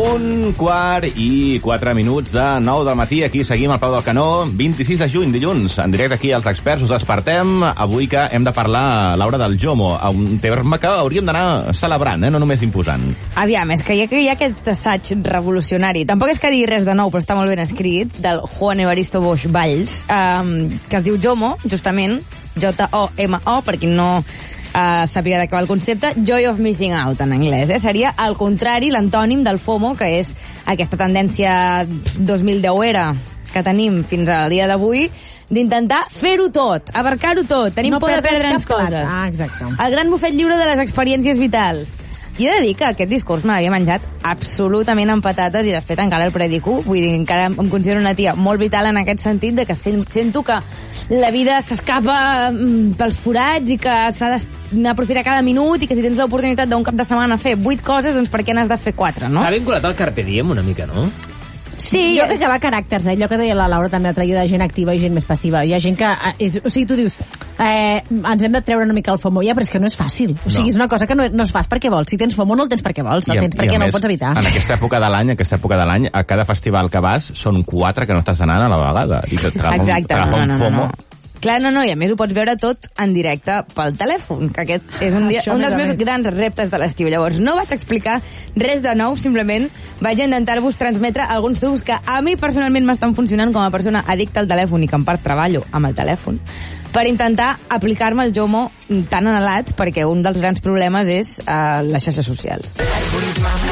1:04 de 9 del matí. Aquí seguim al Peu del Canó. 26 de juny, dilluns. En directe aquí als experts. Us despertem. Avui que hem de parlar, Laura, del JOMO. Un terme que hauríem d'anar celebrant, no només imposant. Aviam, és que hi ha aquest assaig revolucionari. Tampoc és que digui res de nou, però està molt ben escrit, del Juan Evaristo Bosch Valls, que es diu JOMO, justament, J-O-M-O, per qui no sàpiga de què va el concepte, Joy of Missing Out en anglès. Seria al contrari, l'antònim del FOMO, que és aquesta tendència 2010era que tenim fins al dia d'avui, d'intentar fer-ho tot, abarcar-ho tot, tenim por de perdre'ns coses. Exacte. El gran bufet lliure de les experiències vitals. Jo he de dir que aquest discurs me l'havia menjat absolutament amb patates i de fet encara el predico, vull dir, encara em considero una tia molt vital en aquest sentit de que sento que la vida s'escapa pels forats i que s'ha d'aprofitar cada minut i que si tens l'oportunitat d'un cap de setmana fer 8 coses, doncs per què n'has de fer 4, no? S'ha vinculat al Carpe Diem una mica, no? Sí, jo crec que va a caràcters, allò que deia la Laura també l'altre dia de gent activa i gent més passiva. Hi ha gent que, o sigui, tu dius ens hem de treure una mica el FOMO ja, però és que no és fàcil. O sigui, és una cosa que no es fas perquè vols. Si tens FOMO no el tens perquè vols, el tens perquè no ho pots evitar. En aquesta època de l'any, a cada festival que vas són 4 que no estàs anant a la vegada. I exacte, no. Clar, no, i a més ho pots veure tot en directe pel telèfon, que aquest és un dels meus grans reptes de l'estiu. Llavors, no vaig explicar res de nou, simplement vaig intentar-vos transmetre alguns trucs que a mi personalment m'estan funcionant com a persona addicta al telèfon i que en part treballo amb el telèfon, per intentar aplicar-me el JOMO tan anhelat, perquè un dels grans problemes és les xarxes socials.